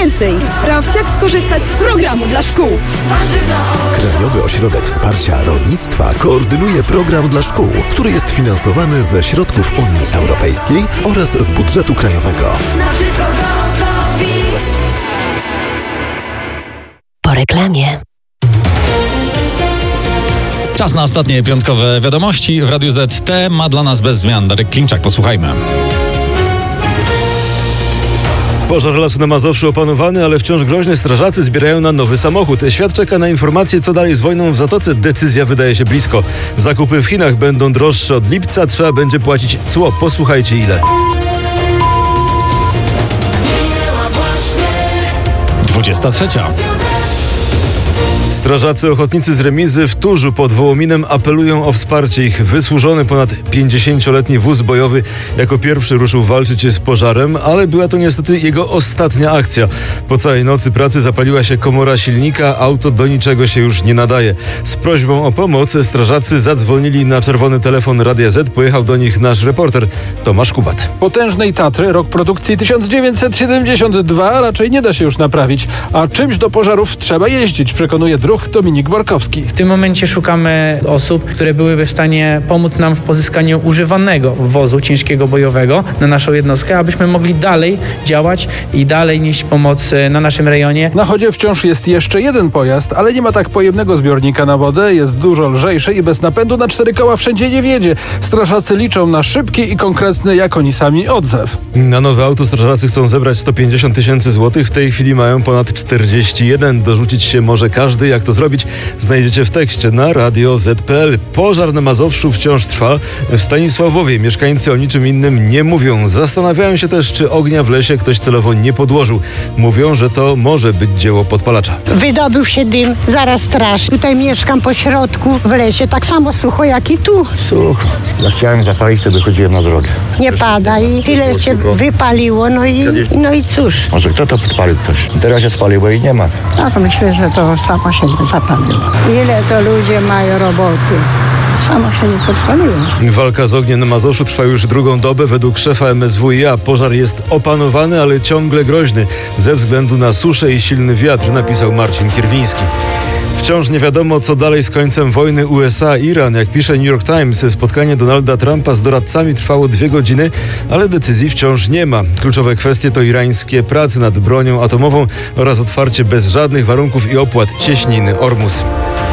więcej. Sprawdź, jak skorzystać z programu dla szkół. Krajowy Ośrodek Wsparcia Rolnictwa koordynuje program dla szkół, który jest finansowany ze środków Unii Europejskiej oraz z budżetu krajowego. Po reklamie. Czas na ostatnie piątkowe wiadomości w Radiu ZT. Ma dla nas bez zmian Darek Klimczak. Posłuchajmy. Pożar lasu na Mazowszu opanowany, ale wciąż groźne. Strażacy zbierają na nowy samochód. Świat czeka na informacje, co dalej z wojną w Zatoce. Decyzja wydaje się blisko. Zakupy w Chinach będą droższe od lipca. Trzeba będzie płacić cło. Posłuchajcie ile. 23. Strażacy ochotnicy z remizy w Turzu pod Wołominem apelują o wsparcie. Ich wysłużony ponad 50-letni wóz bojowy jako pierwszy ruszył walczyć z pożarem, ale była to niestety jego ostatnia akcja. Po całej nocy pracy zapaliła się komora silnika, auto do niczego się już nie nadaje. Z prośbą o pomoc strażacy zadzwonili na czerwony telefon Radia Z. Pojechał do nich nasz reporter Tomasz Kubat. Potężnej Tatry, rok produkcji 1972, raczej nie da się już naprawić, a czymś do pożarów trzeba jeździć, przekonuje druh Dominik Borkowski. W tym momencie szukamy osób, które byłyby w stanie pomóc nam w pozyskaniu używanego wozu ciężkiego bojowego na naszą jednostkę, abyśmy mogli dalej działać i dalej nieść pomoc na naszym rejonie. Na chodzie wciąż jest jeszcze jeden pojazd, ale nie ma tak pojemnego zbiornika na wodę, jest dużo lżejszy i bez napędu na 4 koła wszędzie nie wiedzie. Strażacy liczą na szybki i konkretny, jak oni sami, odzew. Na nowe auto strażacy chcą zebrać 150 000 złotych. W tej chwili mają ponad 41. Dorzucić się może każdy. Jak to zrobić, znajdziecie w tekście na Radio Z.pl. Pożar na Mazowszu wciąż trwa. W Stanisławowie mieszkańcy o niczym innym nie mówią. Zastanawiają się też, czy ognia w lesie ktoś celowo nie podłożył. Mówią, że to może być dzieło podpalacza. Wydobył się dym, zaraz straż. Tutaj mieszkam po środku w lesie, tak samo sucho jak i tu. Sucho. Jak chciałem zapalić, to wychodziłem na drogę. Nie pada i tyle się wypaliło, no i cóż. Może kto to podpalił ktoś? Teraz się spaliło i nie ma. Tak, myślę, że to samo się zapaliło. Ile to ludzie mają roboty? Samo się nie podpaliło. Walka z ogniem na Mazowszu trwa już drugą dobę. Według szefa MSWiA pożar jest opanowany, ale ciągle groźny ze względu na suszę i silny wiatr, napisał Marcin Kierwiński. Wciąż nie wiadomo, co dalej z końcem wojny USA-Iran. Jak pisze New York Times, spotkanie Donalda Trumpa z doradcami trwało 2 godziny, ale decyzji wciąż nie ma. Kluczowe kwestie to irańskie prace nad bronią atomową oraz otwarcie bez żadnych warunków i opłat cieśniny Ormus.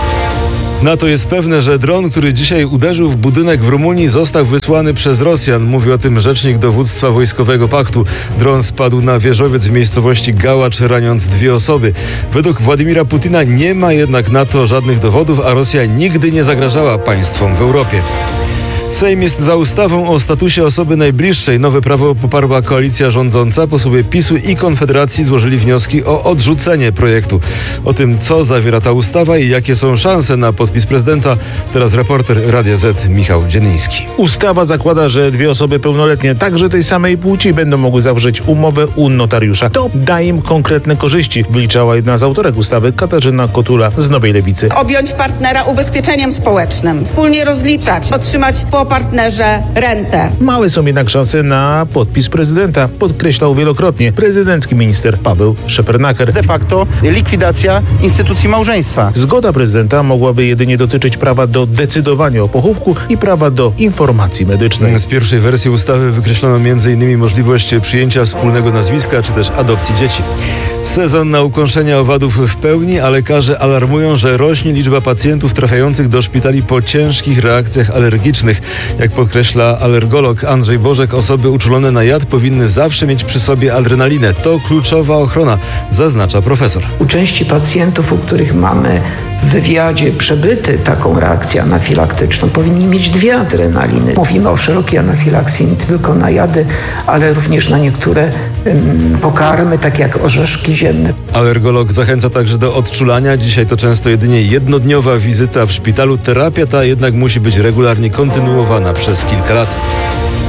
NATO jest pewne, że dron, który dzisiaj uderzył w budynek w Rumunii, został wysłany przez Rosjan. Mówi o tym rzecznik dowództwa wojskowego paktu. Dron spadł na wieżowiec w miejscowości Gałacz, raniąc 2 osoby. Według Władimira Putina nie ma jednak na to żadnych dowodów, a Rosja nigdy nie zagrażała państwom w Europie. Sejm jest za ustawą o statusie osoby najbliższej. Nowe prawo poparła koalicja rządząca. Posłowie PiS-u i Konfederacji złożyli wnioski o odrzucenie projektu. O tym, co zawiera ta ustawa i jakie są szanse na podpis prezydenta, teraz reporter Radia Z Michał Dzienniński. Ustawa zakłada, że 2 osoby pełnoletnie, także tej samej płci, będą mogły zawrzeć umowę u notariusza. To daje im konkretne korzyści, wyliczała jedna z autorek ustawy, Katarzyna Kotula z Nowej Lewicy. Objąć partnera ubezpieczeniem społecznym, wspólnie rozliczać, otrzymać po partnerze rentę. Małe są jednak szanse na podpis prezydenta, podkreślał wielokrotnie prezydencki minister Paweł Szefernaker. De facto likwidacja instytucji małżeństwa. Zgoda prezydenta mogłaby jedynie dotyczyć prawa do decydowania o pochówku i prawa do informacji medycznej. Z pierwszej wersji ustawy wykreślono m.in. możliwość przyjęcia wspólnego nazwiska czy też adopcji dzieci. Sezon na ukąszenia owadów w pełni, a lekarze alarmują, że rośnie liczba pacjentów trafiających do szpitali po ciężkich reakcjach alergicznych. Jak podkreśla alergolog Andrzej Bożek, osoby uczulone na jad powinny zawsze mieć przy sobie adrenalinę. To kluczowa ochrona, zaznacza profesor. U części pacjentów, u których mamy w wywiadzie przebyty taką reakcję anafilaktyczną, powinni mieć 2 adrenaliny. Mówimy o szerokiej anafilaksji nie tylko na jady, ale również na niektóre pokarmy, takie jak orzeszki ziemne. Alergolog zachęca także do odczulania. Dzisiaj to często jedynie jednodniowa wizyta w szpitalu. Terapia ta jednak musi być regularnie kontynuowana przez kilka lat.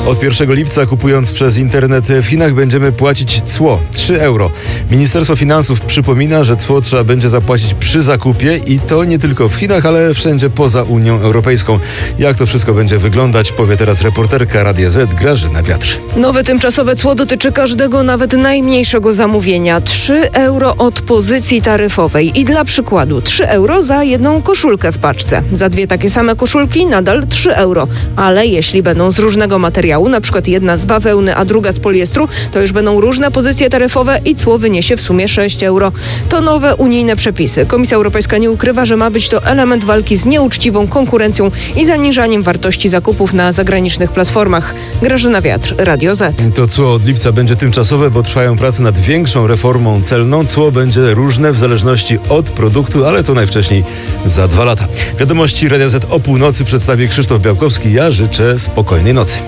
Od 1 lipca kupując przez internet w Chinach będziemy płacić cło 3 euro. Ministerstwo Finansów przypomina, że cło trzeba będzie zapłacić przy zakupie i to nie tylko w Chinach, ale wszędzie poza Unią Europejską. Jak to wszystko będzie wyglądać, powie teraz reporterka Radia Z Grażyna Wiatr. Nowe tymczasowe cło dotyczy każdego, nawet najmniejszego zamówienia. 3 euro od pozycji taryfowej i dla przykładu 3 euro za jedną koszulkę w paczce. Za 2 takie same koszulki nadal 3 euro, ale jeśli będą z różnego materiału, na przykład jedna z bawełny, a druga z poliestru, to już będą różne pozycje taryfowe i cło wyniesie w sumie 6 euro. To nowe unijne przepisy. Komisja Europejska nie ukrywa, że ma być to element walki z nieuczciwą konkurencją i zaniżaniem wartości zakupów na zagranicznych platformach. Grażyna Wiatr, Radio Z. To cło od lipca będzie tymczasowe, bo trwają prace nad większą reformą celną. Cło będzie różne w zależności od produktu, ale to najwcześniej za 2 lata. Wiadomości Radia Z o północy przedstawi Krzysztof Białkowski. Ja życzę spokojnej nocy.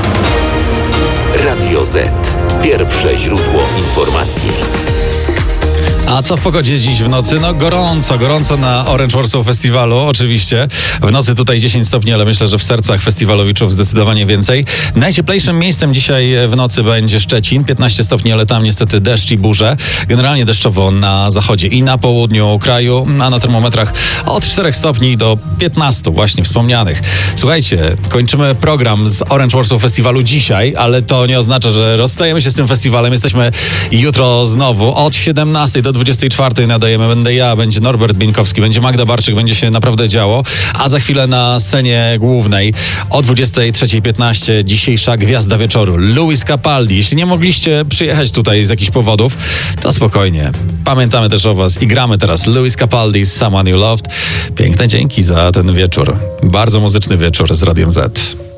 Radio Z. Pierwsze źródło informacji. A co w pogodzie dziś w nocy? No gorąco na Orange Warsaw Festiwalu, oczywiście. W nocy tutaj 10 stopni, ale myślę, że w sercach festiwalowiczów zdecydowanie więcej. Najcieplejszym miejscem dzisiaj w nocy będzie Szczecin, 15 stopni, ale tam niestety deszcz i burze. Generalnie deszczowo na zachodzie i na południu kraju, a na termometrach od 4 stopni do 15 właśnie wspomnianych. Słuchajcie, kończymy program z Orange Warsaw Festiwalu dzisiaj, ale to nie oznacza, że rozstajemy się z tym festiwalem. Jesteśmy jutro znowu od 17 do 24 nadajemy. Będę ja, będzie Norbert Bieńkowski, będzie Magda Barczyk, będzie się naprawdę działo. A za chwilę na scenie głównej o 23:15 dzisiejsza gwiazda wieczoru, Lewis Capaldi. Jeśli nie mogliście przyjechać tutaj z jakichś powodów, to spokojnie. Pamiętamy też o was i gramy teraz Lewis Capaldi, Someone You Loved. Piękne dzięki za ten wieczór. Bardzo muzyczny wieczór z Radiem Z.